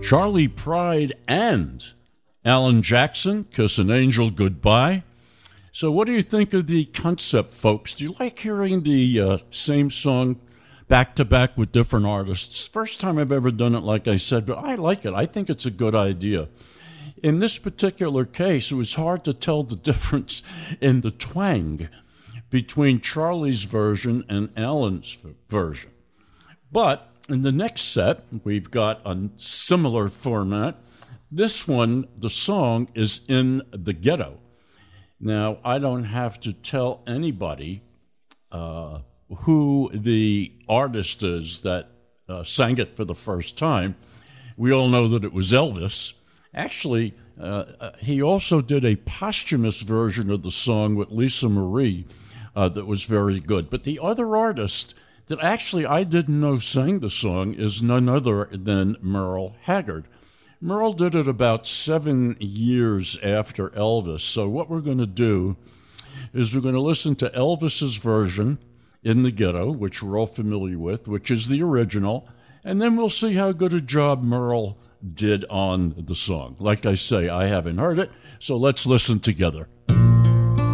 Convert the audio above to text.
Charley Pride and Alan Jackson, Kiss an Angel Goodbye. So what do you think of the concept, folks? Do you like hearing the same song back-to-back with different artists? First time I've ever done it, like I said, but I like it. I think it's a good idea. In this particular case, it was hard to tell the difference in the twang between Charley's version and Alan's version. But in the next set, we've got a similar format. This one, the song, is In the Ghetto. Now, I don't have to tell anybody who the artist is that sang it for the first time. We all know that it was Elvis. Actually, he also did a posthumous version of the song with Lisa Marie that was very good. But the other artist that actually I didn't know sang the song is none other than Merle Haggard. Merle did it about 7 years after Elvis. So what we're going to do is we're going to listen to Elvis's version, In the Ghetto, which we're all familiar with, which is the original, and then we'll see how good a job Merle did on the song. Like I say, I haven't heard it, so let's listen together.